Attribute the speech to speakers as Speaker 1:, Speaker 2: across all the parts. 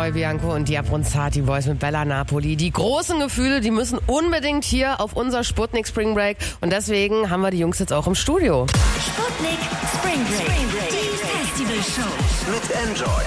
Speaker 1: Roy Bianco und die Abronzati Boys mit Bella Napoli. Die großen Gefühle, die müssen unbedingt hier auf unser Sputnik Spring Break. Und deswegen haben wir die Jungs jetzt auch im Studio.
Speaker 2: Sputnik Spring Break. Die Festivalshow.
Speaker 3: Mit Enjoy.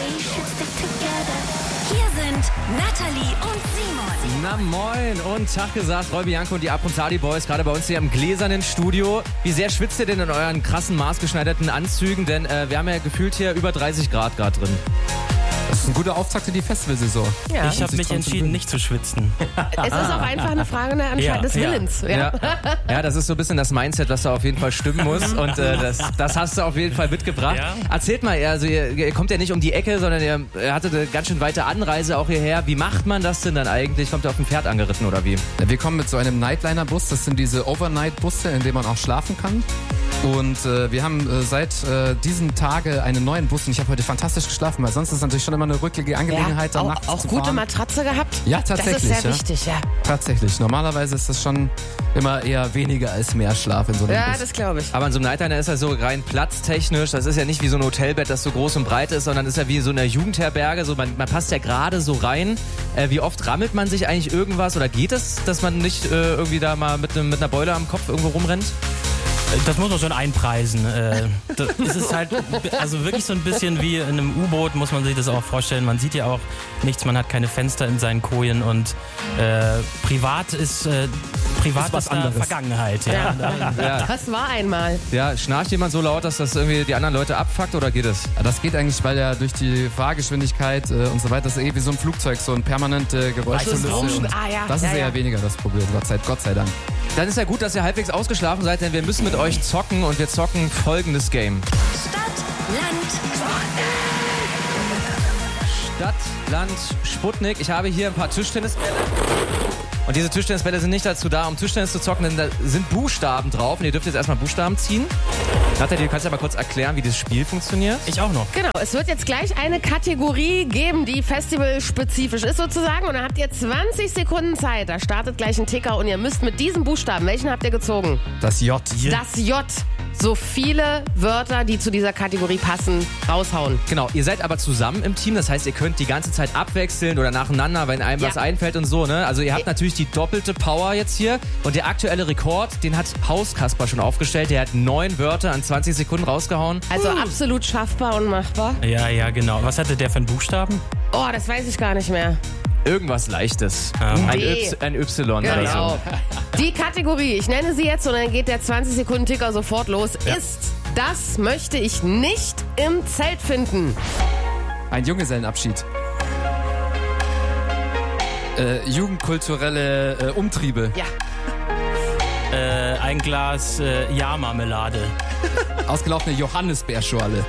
Speaker 2: Hier sind Natalie und Simon.
Speaker 4: Na moin und Tag gesagt, Roy Bianco und die Abronzati Boys, gerade bei uns hier im gläsernen Studio. Wie sehr schwitzt ihr denn in euren krassen, maßgeschneiderten Anzügen? Denn wir haben ja gefühlt hier über 30 Grad gerade drin.
Speaker 5: Das ist ein guter Auftakt in die Festivalsaison.
Speaker 1: Ja.
Speaker 6: Ich habe mich entschieden, nicht zu schwitzen.
Speaker 1: Es ist auch einfach eine Frage des Willens.
Speaker 4: Ja, das ist so ein bisschen das Mindset, was da auf jeden Fall stimmen muss. Und das hast du auf jeden Fall mitgebracht.
Speaker 6: Ja.
Speaker 4: Erzählt mal, also ihr kommt ja nicht um die Ecke, sondern ihr hattet eine ganz schön weite Anreise auch hierher. Wie macht man das denn dann eigentlich? Kommt ihr auf dem Pferd angeritten oder wie?
Speaker 5: Wir kommen mit so einem Nightliner-Bus. Das sind diese Overnight-Busse, in denen man auch schlafen kann. Und wir haben seit diesem Tage einen neuen Bus. Und ich habe heute fantastisch geschlafen, weil sonst ist es natürlich schon immer eine rücklige Angelegenheit, da nachts
Speaker 1: auch
Speaker 5: zu
Speaker 1: gute
Speaker 5: fahren.
Speaker 1: Matratze gehabt?
Speaker 5: Ja, tatsächlich.
Speaker 1: Das ist sehr
Speaker 5: ja.
Speaker 1: wichtig, ja.
Speaker 5: Tatsächlich. Normalerweise ist das schon immer eher weniger als mehr Schlaf in so einem
Speaker 1: Ja,
Speaker 5: Bus.
Speaker 1: das glaube ich.
Speaker 4: Aber in so einem Nightliner ist ja so rein platztechnisch, das ist ja nicht wie so ein Hotelbett, das so groß und breit ist, sondern ist ja wie so eine Jugendherberge, so man passt ja gerade so rein. Wie oft rammelt man sich eigentlich irgendwas oder geht es, dass man nicht irgendwie da mal mit einer Beule am Kopf irgendwo rumrennt?
Speaker 6: Das muss man schon einpreisen. Das ist halt also wirklich so ein bisschen wie in einem U-Boot, muss man sich das auch vorstellen. Man sieht ja auch nichts, man hat keine Fenster in seinen Kojen und privat ist
Speaker 5: was
Speaker 6: da
Speaker 5: anderes.
Speaker 6: Vergangenheit. Ja.
Speaker 4: Ja.
Speaker 1: Das war einmal.
Speaker 4: Ja, schnarcht jemand so laut, dass das irgendwie die anderen Leute abfuckt oder geht es?
Speaker 5: Ja, das geht eigentlich, weil ja durch die Fahrgeschwindigkeit und so weiter, das ist wie so ein Flugzeug, so ein permanente Geräuschkulisse. Das ist eher weniger das Problem, Gott sei Dank.
Speaker 4: Dann ist ja gut, dass ihr halbwegs ausgeschlafen seid, denn wir müssen mit euch zocken und wir zocken folgendes Game.
Speaker 2: Stadt, Land,
Speaker 4: Stadt, Land, Sputnik. Ich habe hier ein paar Tischtennisbälle. Und diese Tischtennisbälle sind nicht dazu da, um Tischtennis zu zocken, denn da sind Buchstaben drauf. Und ihr dürft jetzt erstmal Buchstaben ziehen. Natalie, du kannst ja mal kurz erklären, wie das Spiel funktioniert.
Speaker 6: Ich auch noch.
Speaker 1: Genau, es wird jetzt gleich eine Kategorie geben, die festivalspezifisch ist sozusagen. Und dann habt ihr 20 Sekunden Zeit. Da startet gleich ein Ticker und ihr müsst mit diesem Buchstaben, welchen habt ihr gezogen?
Speaker 5: Das J.
Speaker 1: Das J. So viele Wörter, die zu dieser Kategorie passen, raushauen.
Speaker 4: Genau, ihr seid aber zusammen im Team. Das heißt, ihr könnt die ganze Zeit abwechseln oder nacheinander, wenn einem was einfällt und so. Ne? Also ihr habt natürlich die doppelte Power jetzt hier. Und der aktuelle Rekord, den hat Hauskasper schon aufgestellt. Der hat 9 Wörter an 20 Sekunden rausgehauen.
Speaker 1: Also absolut schaffbar und machbar.
Speaker 6: Ja, genau. Was hatte der für einen Buchstaben?
Speaker 1: Oh, das weiß ich gar nicht mehr.
Speaker 4: Irgendwas Leichtes.
Speaker 1: D.
Speaker 4: Ein Y oder
Speaker 1: Genau.
Speaker 4: so.
Speaker 1: Die Kategorie, ich nenne sie jetzt und dann geht der 20-Sekunden-Ticker sofort los, ist das möchte ich nicht im Zelt finden.
Speaker 5: Ein Junggesellenabschied. Jugendkulturelle Umtriebe.
Speaker 1: Ja.
Speaker 6: Ein Glas Jahrmarmelade.
Speaker 5: Ausgelaufene Johannisbeerschorle.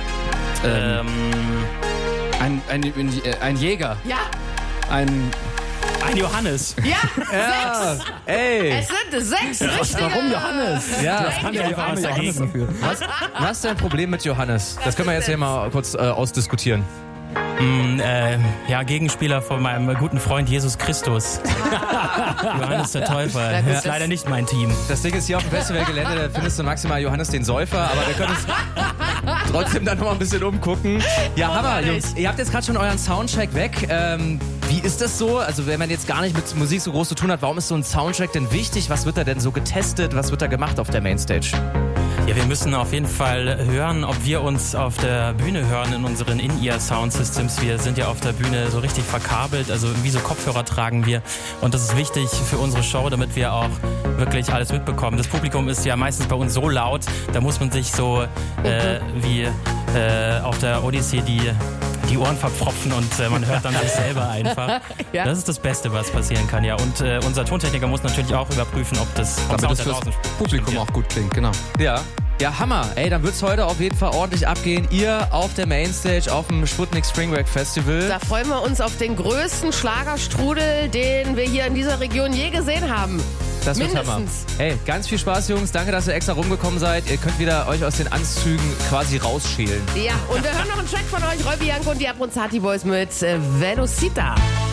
Speaker 5: Ein Jäger.
Speaker 1: Ja.
Speaker 5: Ein
Speaker 6: Johannes.
Speaker 1: Ja.
Speaker 4: Ja, ey.
Speaker 1: Es sind 6 richtige.
Speaker 5: Warum Johannes?
Speaker 4: Ja.
Speaker 6: Kann ja einfach was dagegen.
Speaker 5: dafür.
Speaker 4: Was ist dein Problem mit Johannes? Das können wir jetzt hier mal kurz ausdiskutieren.
Speaker 6: Gegenspieler von meinem guten Freund Jesus Christus. Johannes der Täufer. Das ist leider nicht mein Team.
Speaker 4: Das Ding ist, hier auf dem Festivalgelände, da findest du maximal Johannes den Säufer, aber wir können uns trotzdem dann noch mal ein bisschen umgucken. Ja, Hammer, Jungs. Ihr habt jetzt gerade schon euren Soundcheck weg. Wie ist das so? Also wenn man jetzt gar nicht mit Musik so groß zu tun hat, warum ist so ein Soundcheck denn wichtig? Was wird da denn so getestet? Was wird da gemacht auf der Mainstage?
Speaker 6: Ja, wir müssen auf jeden Fall hören, ob wir uns auf der Bühne hören in unseren In-Ear-Sound-Systems. Wir sind ja auf der Bühne so richtig verkabelt, also wie so Kopfhörer tragen wir. Und das ist wichtig für unsere Show, damit wir auch wirklich alles mitbekommen. Das Publikum ist ja meistens bei uns so laut, da muss man sich so wie auf der Odyssee die Ohren verpfropfen und man hört dann sich selber einfach.
Speaker 1: Ja.
Speaker 6: Das ist das Beste, was passieren kann, ja. Und unser Tontechniker muss natürlich auch überprüfen, ob das
Speaker 5: Damit
Speaker 6: Sound
Speaker 5: das
Speaker 6: da
Speaker 5: fürs
Speaker 6: draußen
Speaker 5: Publikum
Speaker 6: stimmt,
Speaker 5: auch gut klingt, genau.
Speaker 4: Ja. Ja, Hammer. Ey, dann wird's heute auf jeden Fall ordentlich abgehen. Ihr auf der Mainstage auf dem Sputnik Spring Break Festival.
Speaker 1: Da freuen wir uns auf den größten Schlagerstrudel, den wir hier in dieser Region je gesehen haben.
Speaker 4: Das wird Hammer.
Speaker 1: Mindestens.
Speaker 4: Hey, ganz viel Spaß, Jungs. Danke, dass ihr extra rumgekommen seid. Ihr könnt wieder euch aus den Anzügen quasi rausschälen.
Speaker 1: Ja, und wir hören noch einen Track von euch, Roy Bianco und die Abronzati Boys mit Velocita.